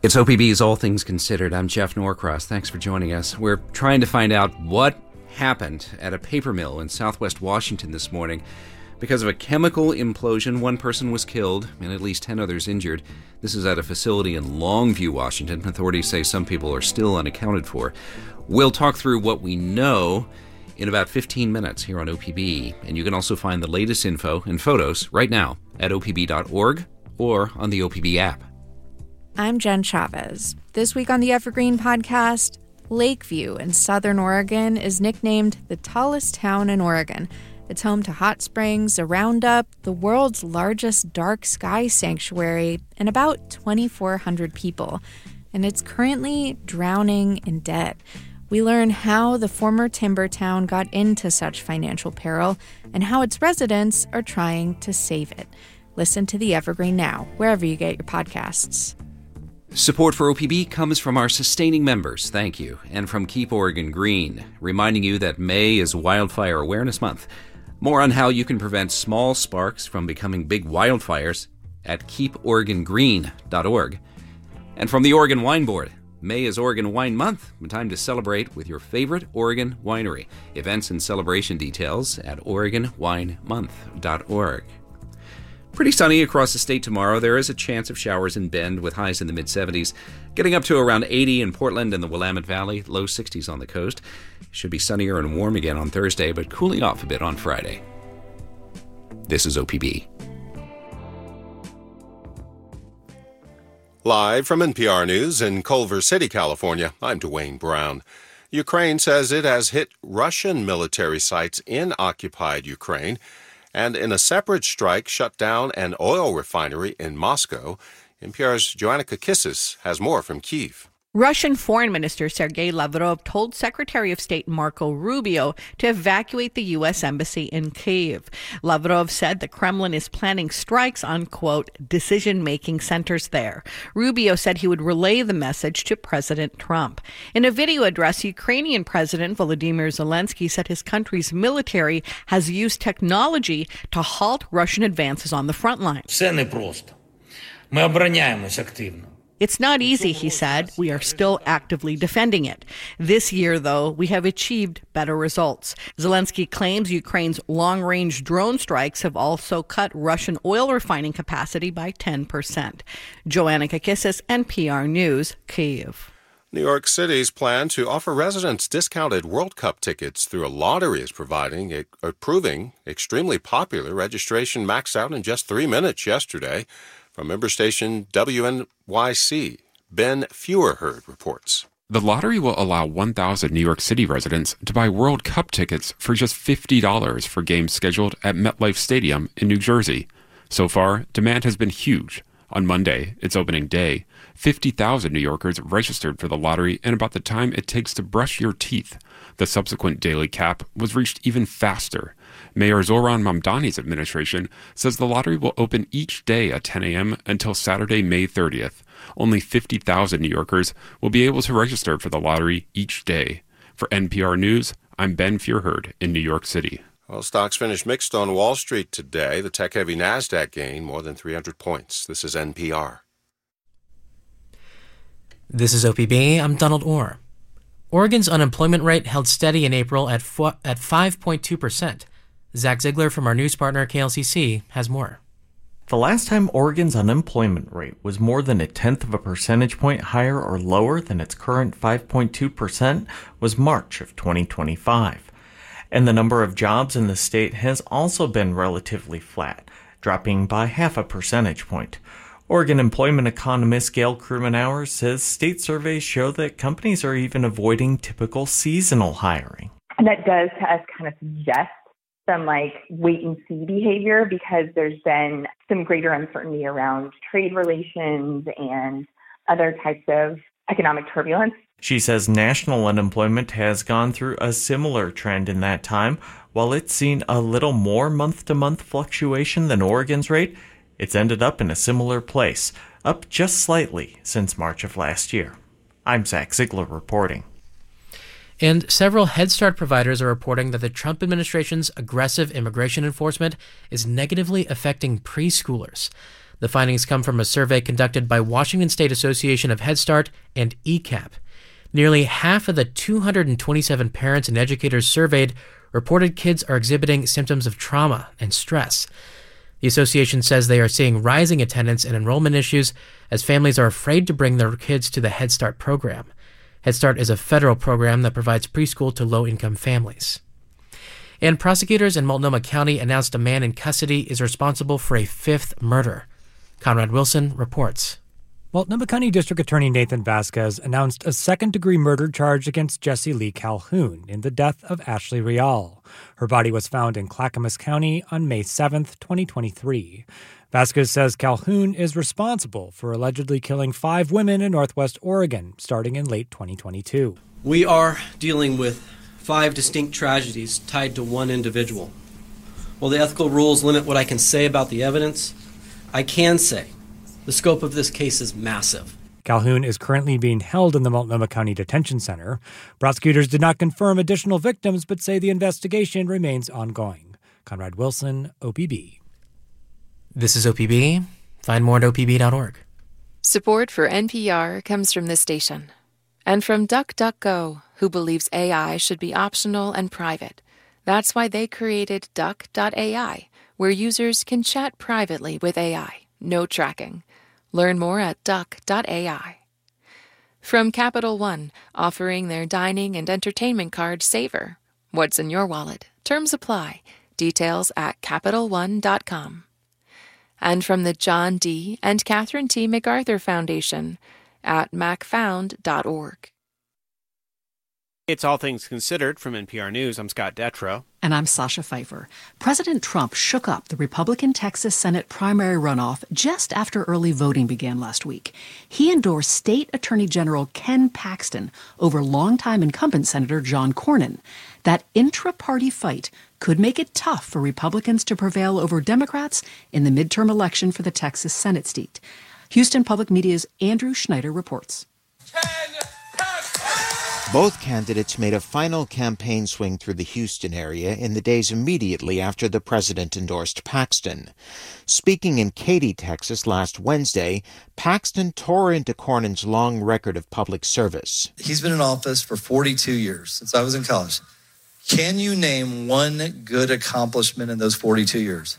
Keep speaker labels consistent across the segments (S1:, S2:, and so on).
S1: It's OPB's All Things Considered. I'm Jeff Norcross. Thanks for joining us. We're trying to find out what happened at a paper mill in southwest Washington this morning. Because of a chemical implosion, one person was killed and at least 10 others injured. This is at a facility in Longview, Washington. Authorities say some people are still unaccounted for. We'll talk through what we know in about 15 minutes here on OPB. And you can also find the latest info and photos right now at opb.org or on the OPB app.
S2: I'm Jen Chavez. This week on the Evergreen Podcast, Lakeview in southern Oregon is nicknamed the tallest town in Oregon. It's home to hot springs, a roundup, the world's largest dark sky sanctuary, and about 2,400 people. And it's currently drowning in debt. We learn how the former timber town got into such financial peril and how its residents are trying to save it. Listen to the Evergreen now, wherever you get your podcasts.
S1: Support for OPB comes from our sustaining members, thank you, and from Keep Oregon Green, reminding you that May is Wildfire Awareness Month. More on how you can prevent small sparks from becoming big wildfires at keeporegongreen.org. And from the Oregon Wine Board, May is Oregon Wine Month, a time to celebrate with your favorite Oregon winery. Events and celebration details at oregonwinemonth.org. Pretty sunny across the state tomorrow. There is a chance of showers in Bend with highs in the mid-70s, getting up to around 80 in Portland and the Willamette Valley, low 60s on the coast. Should be sunnier and warm again on Thursday, but cooling off a bit on Friday. This is OPB.
S3: Live from NPR News in Culver City, California, I'm Dwayne Brown. Ukraine says it has hit Russian military sites in occupied Ukraine, and in a separate strike shut down an oil refinery in Moscow. NPR's Joanna Kakissis has more from Kyiv.
S4: Russian Foreign Minister Sergei Lavrov told Secretary of State Marco Rubio to evacuate the U.S. Embassy in Kyiv. Lavrov said the Kremlin is planning strikes on, quote, decision-making centers there. Rubio said he would relay the message to President Trump. In a video address, Ukrainian President Volodymyr Zelensky said his country's military has used technology to halt Russian advances on the front line.
S5: Все непросто. Ми обороняємось активно.
S4: It's not easy, he said. We are still actively defending it. This year, though, we have achieved better results. Zelensky claims Ukraine's long-range drone strikes have also cut Russian oil refining capacity by 10%. Joanna Kakissis, NPR News, Kyiv.
S3: New York City's plan to offer residents discounted World Cup tickets through a lottery is proving extremely popular. Registration maxed out in just 3 minutes yesterday. From member station WNYC, Ben Feuerherd reports.
S6: The lottery will allow 1,000 New York City residents to buy World Cup tickets for just $50 for games scheduled at MetLife Stadium in New Jersey. So far, demand has been huge. On Monday, its opening day, 50,000 New Yorkers registered for the lottery in about the time it takes to brush your teeth. The subsequent daily cap was reached even faster. Mayor Zoran Mamdani's administration says the lottery will open each day at 10 a.m. until Saturday, May 30th. Only 50,000 New Yorkers will be able to register for the lottery each day. For NPR News, I'm Ben Feuerherd in New York City.
S3: Well, stocks finished mixed on Wall Street today. The tech-heavy NASDAQ gained more than 300 points. This is NPR.
S7: This is OPB. I'm Donald Orr. Oregon's unemployment rate held steady in April at 5.2%. Zach Ziegler from our news partner KLCC has more.
S8: The last time Oregon's unemployment rate was more than 1/10 of a percentage point higher or lower than its current 5.2% was March of 2025. And the number of jobs in the state has also been relatively flat, dropping by 0.5 percentage point. Oregon employment economist Gail Krumenauer says state surveys show that companies are even avoiding typical seasonal hiring.
S9: And that does to us kind of suggest some wait and see behavior because there's been some greater uncertainty around trade relations and other types of economic turbulence.
S8: She says national unemployment has gone through a similar trend in that time. While it's seen a little more month-to-month fluctuation than Oregon's rate, it's ended up in a similar place, up just slightly since March of last year. I'm Zach Ziegler reporting.
S7: And several Head Start providers are reporting that the Trump administration's aggressive immigration enforcement is negatively affecting preschoolers. The findings come from a survey conducted by Washington State Association of Head Start and ECAP. Nearly half of the 227 parents and educators surveyed reported kids are exhibiting symptoms of trauma and stress. The association says they are seeing rising attendance and enrollment issues as families are afraid to bring their kids to the Head Start program. Head Start is a federal program that provides preschool to low-income families. And prosecutors in Multnomah County announced a man in custody is responsible for a fifth murder. Conrad Wilson reports.
S10: Multnomah County District Attorney Nathan Vasquez announced a second-degree murder charge against Jessie Lee Calhoun in the death of Ashley Rial. Her body was found in Clackamas County on May 7, 2023. Vasquez says Calhoun is responsible for allegedly killing 5 women in Northwest Oregon starting in late 2022.
S11: We are dealing with 5 distinct tragedies tied to one individual. While the ethical rules limit what I can say about the evidence, I can say the scope of this case is massive.
S10: Calhoun is currently being held in the Multnomah County Detention Center. Prosecutors did not confirm additional victims, but say the investigation remains ongoing. Conrad Wilson, OPB.
S7: This is OPB. Find more at opb.org.
S12: Support for NPR comes from this station and from DuckDuckGo, who believes AI should be optional and private. That's why they created Duck.ai, where users can chat privately with AI. No tracking. Learn more at Duck.ai. From Capital One, offering their dining and entertainment card Savor. What's in your wallet? Terms apply. Details at CapitalOne.com. And from the John D. and Catherine T. MacArthur Foundation at macfound.org.
S13: It's All Things Considered from NPR News. I'm Scott Detrow.
S14: And I'm Sasha Pfeiffer. President Trump shook up the Republican Texas Senate primary runoff just after early voting began last week. He endorsed State Attorney General Ken Paxton over longtime incumbent Senator John Cornyn. That intra-party fight could make it tough for Republicans to prevail over Democrats in the midterm election for the Texas Senate seat. Houston Public Media's Andrew Schneider reports.
S15: Both candidates made a final campaign swing through the Houston area in the days immediately after the president endorsed Paxton. Speaking in Katy, Texas last Wednesday, Paxton tore into Cornyn's long record of public service.
S16: He's been in office for 42 years, since I was in college. Can you name one good accomplishment in those 42 years?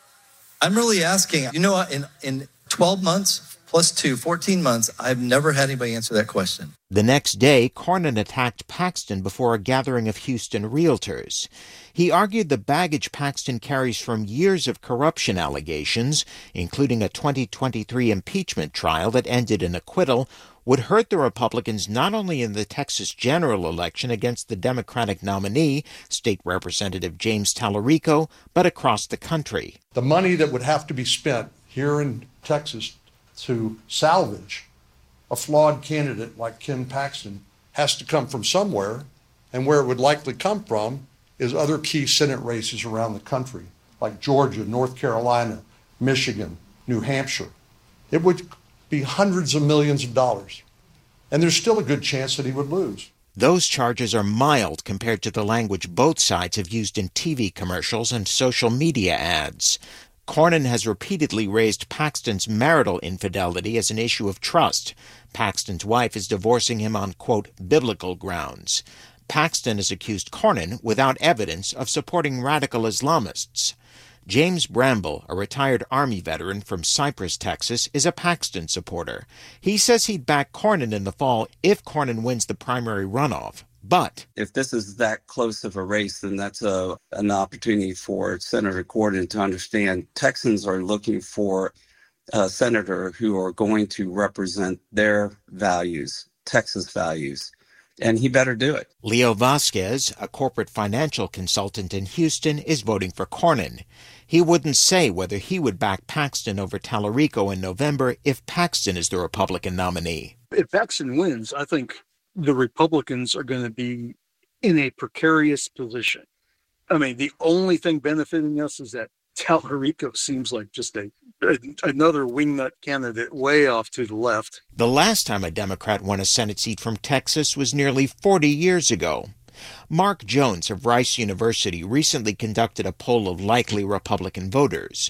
S16: I'm really asking. You know, in 12 months, plus 2, 14 months, I've never had anybody answer that question.
S15: The next day, Cornyn attacked Paxton before a gathering of Houston realtors. He argued the baggage Paxton carries from years of corruption allegations, including a 2023 impeachment trial that ended in acquittal, would hurt the Republicans not only in the Texas general election against the Democratic nominee, State Representative James Tallarico, but across the country.
S17: The money that would have to be spent here in Texas to salvage a flawed candidate like Ken Paxton has to come from somewhere, and where it would likely come from is other key Senate races around the country, like Georgia, North Carolina, Michigan, New Hampshire. It would be hundreds of millions of dollars, and there's still a good chance that he would lose.
S15: Those charges are mild compared to the language both sides have used in TV commercials and social media ads. Cornyn has repeatedly raised Paxton's marital infidelity as an issue of trust. Paxton's wife is divorcing him on, quote, biblical grounds. Paxton has accused Cornyn, without evidence, of supporting radical Islamists. James Bramble, a retired Army veteran from Cypress, Texas, is a Paxton supporter. He says he'd back Cornyn in the fall if Cornyn wins the primary runoff. But
S18: if this is that close of a race, then that's an opportunity for Senator Cornyn to understand Texans are looking for a senator who are going to represent their values, Texas values, and he better do it.
S15: Leo Vasquez, a corporate financial consultant in Houston, is voting for Cornyn. He wouldn't say whether he would back Paxton over Tallarico in November if Paxton is the Republican nominee.
S19: If Paxton wins, I think the Republicans are going to be in a precarious position. I mean, the only thing benefiting us is that Tallarico seems like just another wingnut candidate way off to the left.
S15: The last time a Democrat won a Senate seat from Texas was nearly 40 years ago. Mark Jones of Rice University recently conducted a poll of likely Republican voters.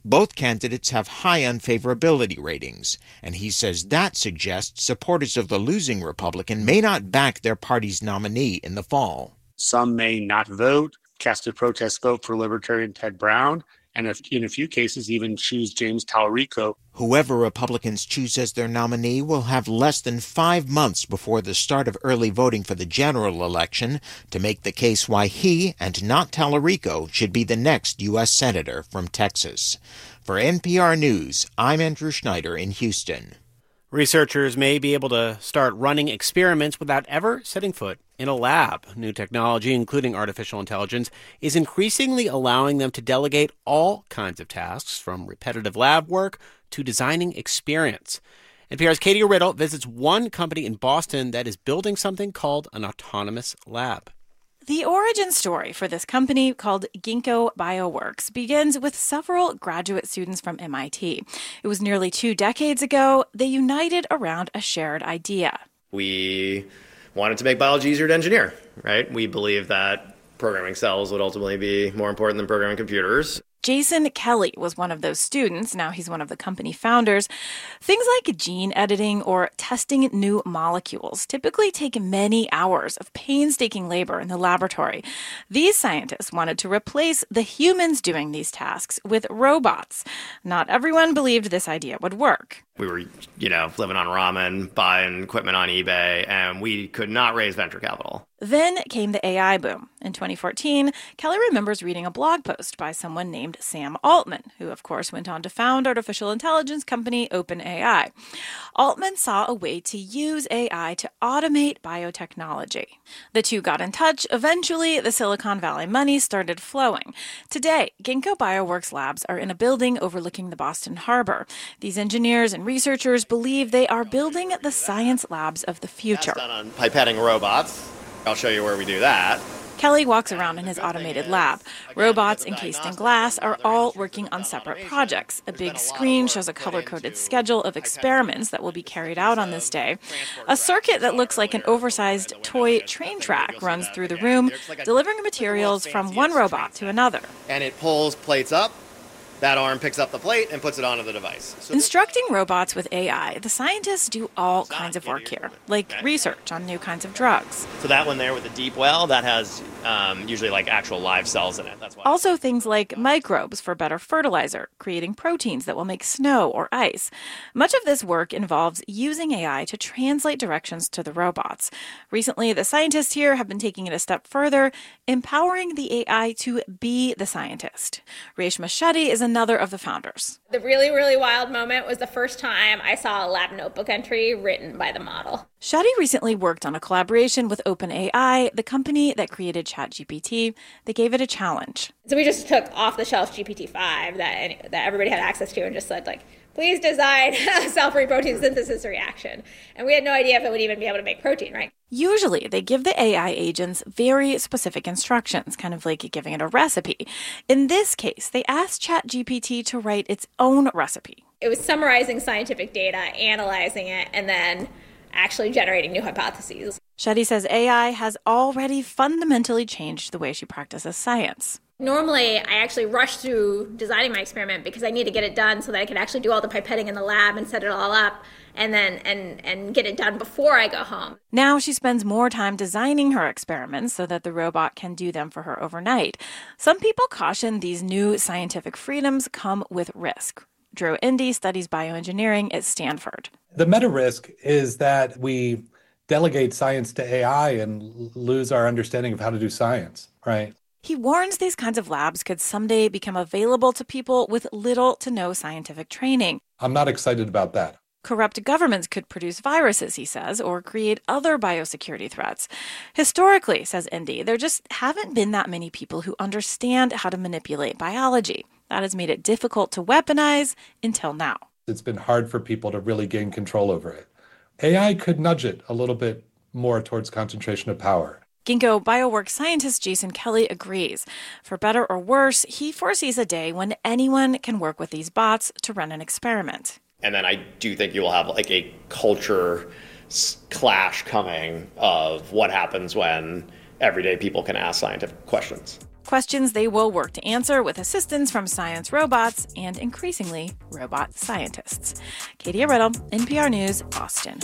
S15: Both candidates have high unfavorability ratings, and he says that suggests supporters of the losing Republican may not back their party's nominee in the fall.
S20: Some may not vote, cast a protest vote for Libertarian Ted Brown, and in a few cases even choose James Tallarico.
S15: Whoever Republicans choose as their nominee will have less than 5 months before the start of early voting for the general election to make the case why he, and not Tallarico, should be the next U.S. Senator from Texas. For NPR News, I'm Andrew Schneider in Houston.
S13: Researchers may be able to start running experiments without ever setting foot in a lab. New technology, including artificial intelligence, is increasingly allowing them to delegate all kinds of tasks, from repetitive lab work to designing experience. NPR's Katie Riddle visits one company in Boston that is building something called an autonomous lab.
S21: The origin story for this company, called Ginkgo Bioworks, begins with several graduate students from MIT. It was nearly 2 decades ago. They united around a shared idea.
S22: We wanted to make biology easier to engineer, right? We believe that programming cells would ultimately be more important than programming computers.
S21: Jason Kelly was one of those students. Now he's one of the company founders. Things like gene editing or testing new molecules typically take many hours of painstaking labor in the laboratory. These scientists wanted to replace the humans doing these tasks with robots. Not everyone believed this idea would work.
S22: We were, living on ramen, buying equipment on eBay, and we could not raise venture capital.
S21: Then came the AI boom. In 2014, Kelly remembers reading a blog post by someone named Sam Altman, who, of course, went on to found artificial intelligence company OpenAI. Altman saw a way to use AI to automate biotechnology. The two got in touch. Eventually, the Silicon Valley money started flowing. Today, Ginkgo Bioworks labs are in a building overlooking the Boston Harbor. These engineers and researchers believe they are building the science labs of the future.
S22: That's done on pipetting robots. I'll show you where we do that.
S21: Kelly walks around in his automated lab. Robots encased in glass are all working on separate projects. A big screen shows a color-coded schedule of experiments that will be carried out on this day. A circuit that looks like an oversized toy train track runs through the room, delivering materials from one robot to another.
S22: And it pulls plates up. That arm picks up the plate and puts it onto the device.
S21: Instructing robots with AI, the scientists do all kinds of work here, like research on new kinds of drugs.
S22: So that one there with the deep well, that has usually like actual live cells in it. That's why.
S21: Also things like microbes for better fertilizer, creating proteins that will make snow or ice. Much of this work involves using AI to translate directions to the robots. Recently, the scientists here have been taking it a step further, empowering the AI to be the scientist. Reshma Shetty is another of the founders.
S23: The really, really wild moment was the first time I saw a lab notebook entry written by the model.
S21: Shetty recently worked on a collaboration with OpenAI, the company that created ChatGPT. They gave it a challenge.
S23: So we just took off-the-shelf GPT-5 that everybody had access to and just said, please design a cell-free protein synthesis reaction. And we had no idea if it would even be able to make protein, right?
S21: Usually, they give the AI agents very specific instructions, kind of like giving it a recipe. In this case, they asked ChatGPT to write its own recipe.
S23: It was summarizing scientific data, analyzing it, and then actually generating new hypotheses.
S21: Shetty says AI has already fundamentally changed the way she practices science.
S23: Normally, I actually rush through designing my experiment because I need to get it done so that I can actually do all the pipetting in the lab and set it all up and then and get it done before I go home.
S21: Now she spends more time designing her experiments so that the robot can do them for her overnight. Some people caution these new scientific freedoms come with risk. Drew Indy studies bioengineering at Stanford.
S24: The meta risk is that we delegate science to AI and lose our understanding of how to do science, right?
S21: He warns these kinds of labs could someday become available to people with little to no scientific training.
S24: I'm not excited about that.
S21: Corrupt governments could produce viruses, he says, or create other biosecurity threats. Historically, says Indy, there just haven't been that many people who understand how to manipulate biology. That has made it difficult to weaponize until now.
S24: It's been hard for people to really gain control over it. AI could nudge it a little bit more towards concentration of power.
S21: Ginkgo Bioworks scientist Jason Kelly agrees. For better or worse, he foresees a day when anyone can work with these bots to run an experiment.
S22: And then I do think you will have a culture clash coming of what happens when everyday people can ask scientific questions.
S21: questions they will work to answer with assistance from science robots and, increasingly, robot scientists. Katie Riddle, NPR News, Austin.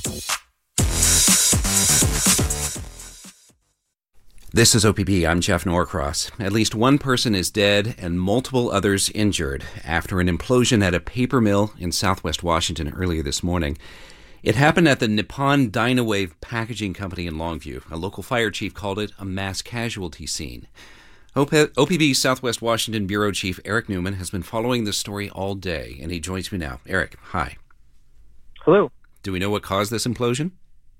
S1: This is OPB. I'm Jeff Norcross. At least one person is dead and multiple others injured after an implosion at a paper mill in southwest Washington earlier this morning. It happened at the Nippon Dynawave Packaging Company in Longview. A local fire chief called it a mass casualty scene. OPB Southwest Washington Bureau Chief Eric Newman has been following this story all day, and he joins me now. Eric, hi.
S2: Hello.
S1: Do we know what caused this implosion?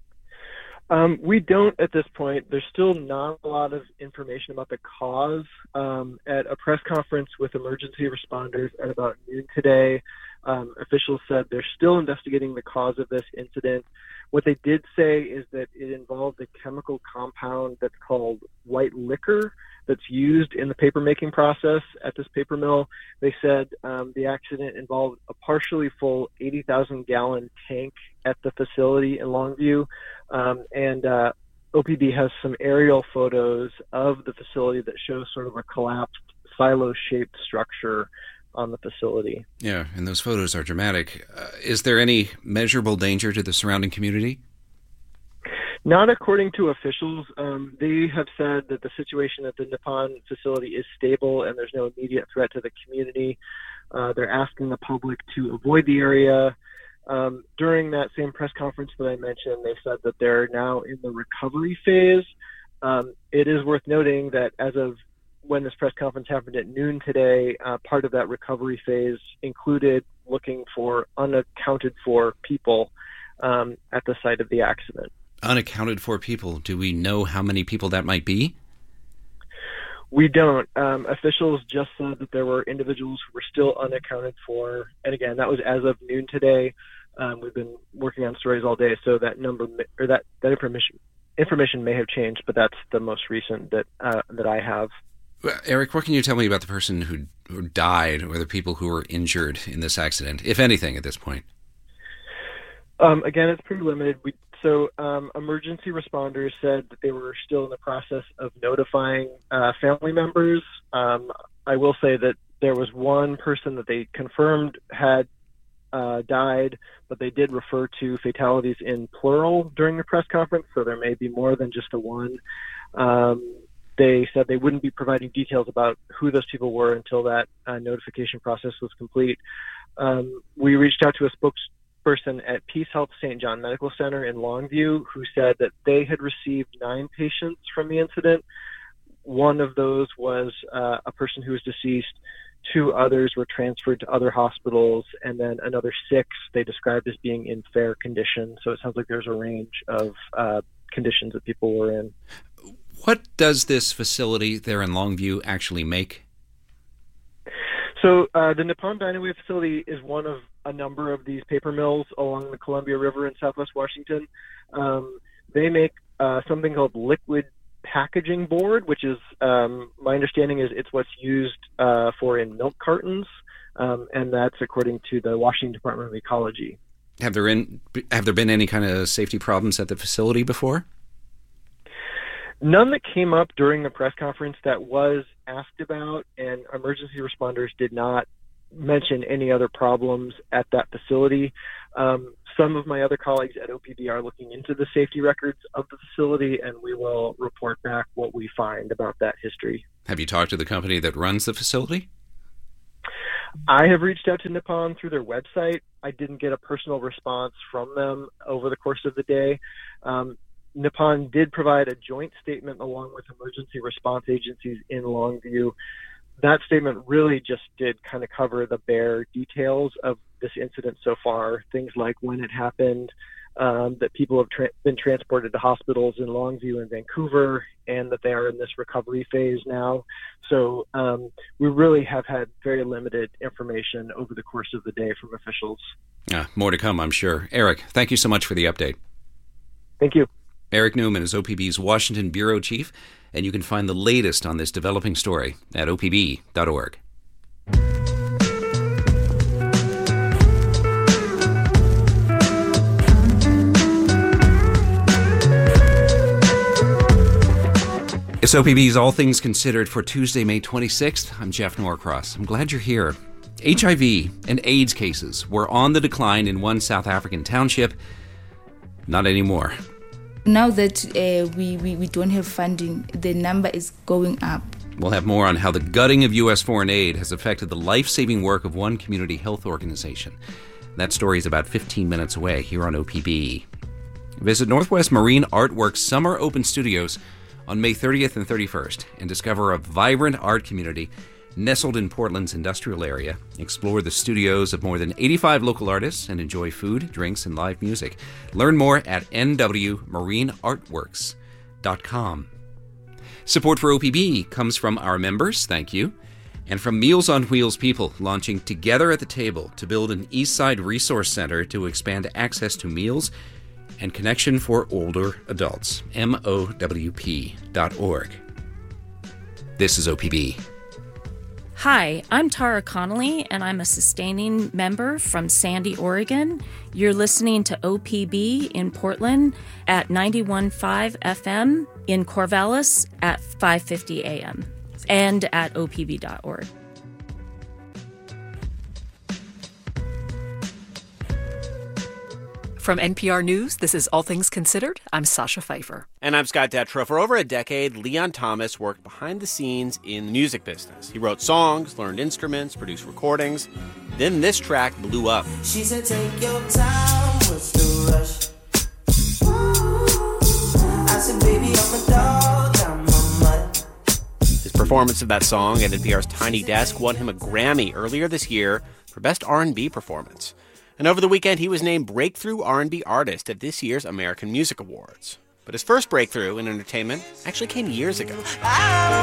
S2: We don't at this point. There's still not a lot of information about the cause. At a press conference with emergency responders at about noon today, officials said they're still investigating the cause of this incident. What they did say is that it involved a chemical compound that's called white liquor that's used in the paper-making process at this paper mill. They said the accident involved a partially full 80,000-gallon tank at the facility in Longview, and OPB has some aerial photos of the facility that show sort of a collapsed silo-shaped structure on the facility.
S1: Yeah, and those photos are dramatic. Is there any measurable danger to the surrounding community?
S2: Not according to officials. They have said that the situation at the Nippon facility is stable and there's no immediate threat to the community. They're asking the public to avoid the area. During that same press conference that I mentioned, they said that they're now in the recovery phase. It is worth noting that as of when this press conference happened at noon today, part of that recovery phase included looking for unaccounted for people at the site of the accident.
S1: Unaccounted for people. Do we know how many people that might be?
S2: We don't. Officials just said that there were individuals who were still unaccounted for. And again, that was as of noon today. We've been working on stories all day, so that number or that information may have changed, but that's the most recent that I have.
S1: Eric, what can you tell me about the person who died or the people who were injured in this accident, if anything, at this point?
S2: Again, it's pretty limited. Emergency responders said that they were still in the process of notifying family members. I will say that there was one person that they confirmed had died, but they did refer to fatalities in plural during the press conference, so there may be more than just a one. They said they wouldn't be providing details about who those people were until that notification process was complete. We reached out to a spokesperson at Peace Health St. John Medical Center in Longview who said that they had received 9 patients from the incident. One of those was a person who was deceased. 2 others were transferred to other hospitals, and then another 6 they described as being in fair condition. So it sounds like there's a range of conditions that people were in.
S1: What does this facility there in Longview actually make?
S2: So the Nippon Dynawave facility is one of a number of these paper mills along the Columbia River in southwest Washington. They make something called liquid packaging board, which is, my understanding is it's what's used for in milk cartons, and that's according to the Washington Department of Ecology.
S1: Have there been any kind of safety problems at the facility before?
S2: None that came up during the press conference that was asked about, and emergency responders did not mention any other problems at that facility. Some of my other colleagues at OPB are looking into the safety records of the facility, and we will report back what we find about that history.
S1: Have you talked to the company that runs the facility?
S2: I have reached out to Nippon through their website. I didn't get a personal response from them over the course of the day. Nippon did provide a joint statement along with emergency response agencies in Longview. That statement really just did kind of cover the bare details of this incident so far, things like when it happened, that people have been transported to hospitals in Longview and Vancouver, and that they are in this recovery phase now. So we really have had very limited information over the course of the day from officials.
S1: More to come, I'm sure. Eric, thank you so much for the update.
S2: Thank you.
S1: Eric Newman is OPB's Washington Bureau Chief, and you can find the latest on this developing story at opb.org. It's OPB's All Things Considered for Tuesday, May 26th. I'm Jeff Norcross. I'm glad you're here. HIV and AIDS cases were on the decline in one South African township. Not anymore.
S3: Now that we don't have funding, the number is going up.
S1: We'll have more on how the gutting of U.S. foreign aid has affected the life-saving work of one community health organization. That story is about 15 minutes away here on OPB. Visit Northwest Marine Artworks Summer Open Studios on May 30th and 31st and discover a vibrant art community nestled in Portland's industrial area. Explore the studios of more than 85 local artists and enjoy food, drinks, and live music. Learn more at nwmarineartworks.com. Support for OPB comes from our members, thank you, and from Meals on Wheels people launching Together at the Table to build an Eastside Resource Center to expand access to meals and connection for older adults. MOWP.org. This is OPB.
S4: Hi, I'm Tara Connolly, and I'm a sustaining member from Sandy, Oregon. You're listening to OPB in Portland at 91.5 FM, in Corvallis at 5:50 a.m., and at opb.org.
S5: From NPR News, this is All Things Considered. I'm Sasha Pfeiffer.
S13: And I'm Scott Detrow. For over a decade, Leon Thomas worked behind the scenes in the music business. He wrote songs, learned instruments, produced recordings. Then this track blew up.
S6: She said, take your time, what's the rush? I said, baby, I'm a dog, I'm a mutt.
S13: His performance of that song at NPR's Tiny Desk won him a Grammy earlier this year for Best R&B Performance. And over the weekend, he was named Breakthrough R&B Artist at this year's American Music Awards. But his first breakthrough in entertainment actually came years ago.